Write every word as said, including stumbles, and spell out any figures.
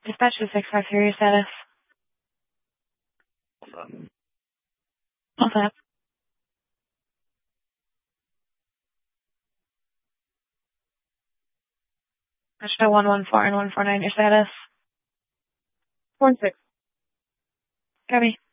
Dispatch to six five three, your status. What's up? Dispatch to one one four and one four nine, your status. Four and six. Copy.